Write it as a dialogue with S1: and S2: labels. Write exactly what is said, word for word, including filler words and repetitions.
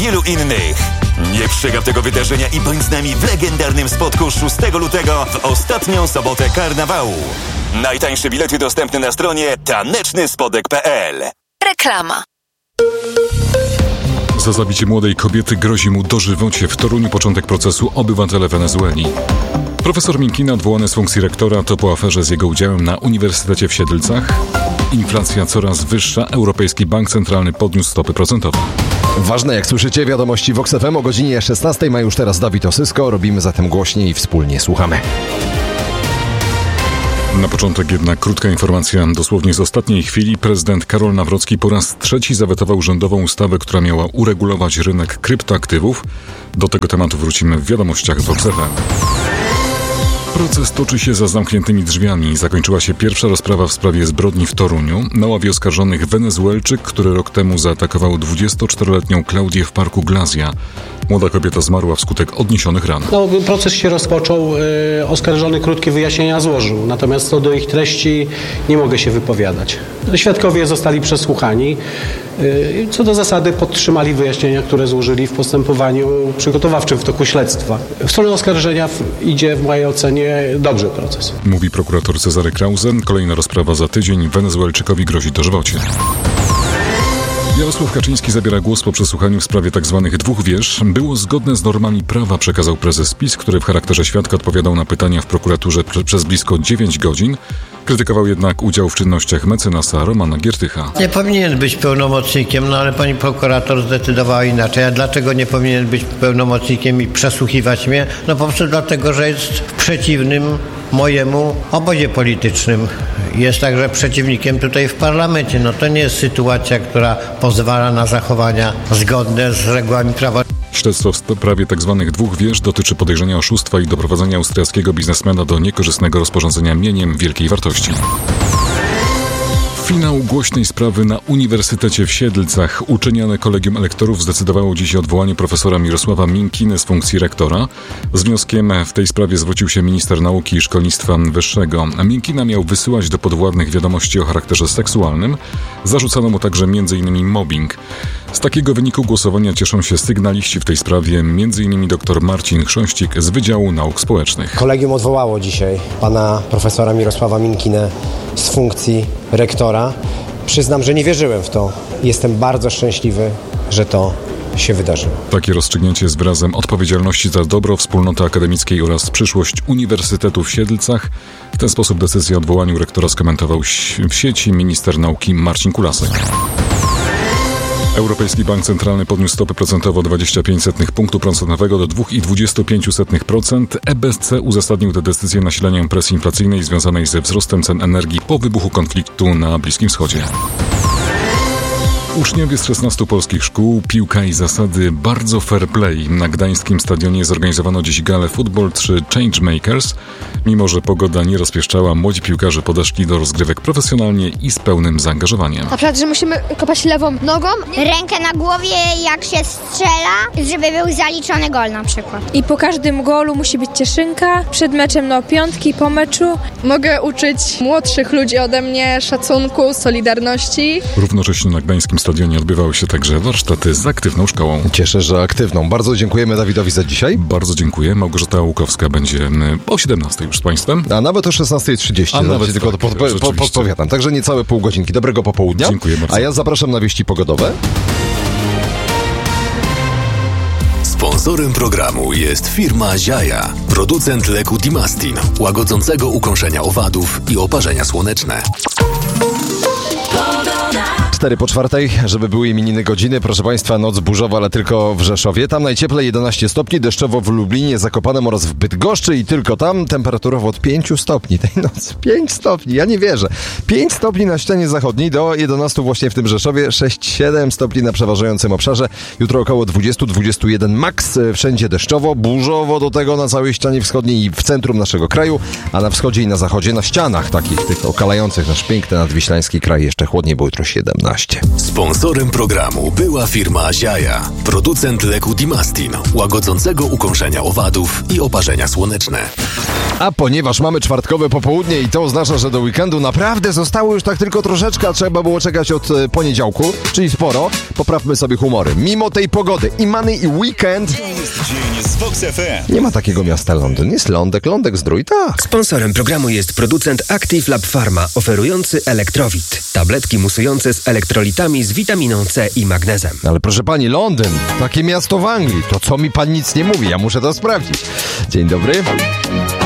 S1: wielu innych. Nie przegap tego wydarzenia i bądź z nami w legendarnym spotku szóstego lutego w ostatnią sobotę karnawału. Najtańsze bilety dostępne na stronie taneczny spodek kropka pe el.
S2: Reklama.
S3: Za zabicie młodej kobiety grozi mu dożywocie. W Toruniu początek procesu obywatele Wenezueli. Profesor Minkina odwołany z funkcji rektora to po aferze z jego udziałem na Uniwersytecie w Siedlcach. Inflacja coraz wyższa. Europejski Bank Centralny podniósł stopy procentowe.
S4: Ważne, jak słyszycie, wiadomości Vox F M o godzinie szesnastej ma już teraz Dawid Osysko. Robimy zatem głośniej i wspólnie słuchamy.
S3: Na początek jednak krótka informacja dosłownie z ostatniej chwili. Prezydent Karol Nawrocki po raz trzeci zawetował rządową ustawę, która miała uregulować rynek kryptoaktywów. Do tego tematu wrócimy w wiadomościach Vox F M. Proces toczy się za zamkniętymi drzwiami. Zakończyła się pierwsza rozprawa w sprawie zbrodni w Toruniu. Na ławie oskarżonych Wenezuelczyk, który rok temu zaatakował dwudziestoczteroletnią Klaudię w parku Glazja. Młoda kobieta zmarła wskutek odniesionych ran.
S5: No, proces się rozpoczął, yy, oskarżony krótkie wyjaśnienia złożył, natomiast co do ich treści nie mogę się wypowiadać. Świadkowie zostali przesłuchani, yy, co do zasady podtrzymali wyjaśnienia, które złożyli w postępowaniu przygotowawczym w toku śledztwa. W stronę oskarżenia idzie w mojej ocenie dobrze proces.
S3: Mówi prokurator Cezary Krause. Kolejna rozprawa za tydzień. Wenezuelczykowi grozi dożywocie. Jarosław Kaczyński zabiera głos po przesłuchaniu w sprawie tzw. dwóch wież. Było zgodne z normami prawa, przekazał prezes PiS, który w charakterze świadka odpowiadał na pytania w prokuraturze prze- przez blisko dziewięć godzin. Krytykował jednak udział w czynnościach mecenasa Romana Giertycha.
S6: Nie powinien być pełnomocnikiem, no ale pani prokurator zdecydowała inaczej. A dlaczego nie powinien być pełnomocnikiem i przesłuchiwać mnie? No po prostu dlatego, że jest w przeciwnym mojemu obozie politycznym. Jest także przeciwnikiem tutaj w parlamencie. No to nie jest sytuacja, która pozwala na zachowania zgodne z regułami prawa.
S3: Śledztwo w sprawie tzw. dwóch wież dotyczy podejrzenia oszustwa i doprowadzenia austriackiego biznesmena do niekorzystnego rozporządzenia mieniem wielkiej wartości. Finał głośnej sprawy na Uniwersytecie w Siedlcach. Uczynione kolegium elektorów zdecydowało dziś o odwołaniu profesora Mirosława Minkiny z funkcji rektora. Z wnioskiem w tej sprawie zwrócił się minister nauki i szkolnictwa wyższego. Minkina miał wysyłać do podwładnych wiadomości o charakterze seksualnym. Zarzucano mu także między innymi mobbing. Z takiego wyniku głosowania cieszą się sygnaliści w tej sprawie, między innymi dr Marcin Chrząścik z Wydziału Nauk Społecznych.
S7: Kolegium odwołało dzisiaj pana profesora Mirosława Minkinę z funkcji rektora. Przyznam, że nie wierzyłem w to. Jestem bardzo szczęśliwy, że to się wydarzyło.
S3: Takie rozstrzygnięcie jest wyrazem odpowiedzialności za dobro wspólnoty akademickiej oraz przyszłość Uniwersytetu w Siedlcach. W ten sposób decyzję o odwołaniu rektora skomentował w sieci minister nauki Marcin Kulasek. Europejski Bank Centralny podniósł stopy procentowe o dwadzieścia pięć setnych punktu procentowego do dwa przecinek dwadzieścia pięć procent. E B C uzasadnił tę decyzję nasileniem presji inflacyjnej związanej ze wzrostem cen energii po wybuchu konfliktu na Bliskim Wschodzie. Uczniowie z szesnastu polskich szkół, piłka i zasady bardzo fair play. Na gdańskim stadionie zorganizowano dziś galę Football trzy Changemakers. Mimo że pogoda nie rozpieszczała, młodzi piłkarze podeszli do rozgrywek profesjonalnie i z pełnym zaangażowaniem.
S8: Na przykład, że musimy kopać lewą nogą,
S9: rękę na głowie jak się strzela, żeby był zaliczony gol na przykład.
S8: i po każdym golu musi być cieszynka, przed meczem no piątki, po meczu.
S10: Mogę uczyć młodszych ludzi ode mnie szacunku, solidarności.
S3: Równocześnie na gdańskim stadionie odbywały się także warsztaty z aktywną szkołą.
S4: Cieszę, że aktywną. Bardzo dziękujemy Dawidowi za dzisiaj.
S3: Bardzo dziękuję. Małgorzata Łukowska będzie o siedemnastej już z Państwem.
S4: A nawet o szesnastej trzydzieści.
S3: A nawet
S4: tylko
S3: tak,
S4: to pod, po, podpowiadam. Także niecałe pół godzinki. Dobrego popołudnia.
S3: Dziękuję bardzo.
S4: A ja zapraszam na wieści pogodowe.
S1: Sponsorem programu jest firma Ziaja, producent leku Dimastin, łagodzącego ukąszenia owadów i oparzenia słoneczne.
S4: Cztery po czwartej, żeby były imieniny godziny. Proszę Państwa, noc burzowa, ale tylko w Rzeszowie. Tam najcieplej jedenaście stopni, deszczowo w Lublinie, Zakopanem oraz w Bydgoszczy i tylko tam temperaturowo od pięciu stopni tej nocy. pięć stopni, ja nie wierzę. pięć stopni na ścianie zachodniej do jedenastu właśnie w tym Rzeszowie, sześć siedem stopni na przeważającym obszarze. Jutro około dwadzieścia dwadzieścia jeden maks, wszędzie deszczowo, burzowo do tego na całej ścianie wschodniej i w centrum naszego kraju, a na wschodzie i na zachodzie, na ścianach takich tych okalających nasz piękny nadwiślański kraj jeszcze chłodniej, bo jutro siedemnaście.
S1: Sponsorem programu była firma Ziaja, producent leku Dimastin, łagodzącego ukąszenia owadów i oparzenia słoneczne.
S4: A ponieważ mamy czwartkowe popołudnie i to oznacza, że do weekendu naprawdę zostało już tak tylko troszeczkę, a trzeba było czekać od e, poniedziałku, czyli sporo, poprawmy sobie humory. Mimo tej pogody i money i weekend
S1: Dzień z Vox F M.
S4: nie ma takiego miasta Londyn. Jest Lądek, Lądek Zdrój, tak.
S2: Sponsorem programu jest producent Active Lab Pharma, oferujący Elektrowit. Tabletki musujące z elektrolitami z witaminą C i magnezem.
S4: Ale proszę pani, Londyn, takie miasto w Anglii, to co mi pan nic nie mówi, ja muszę to sprawdzić. Dzień dobry.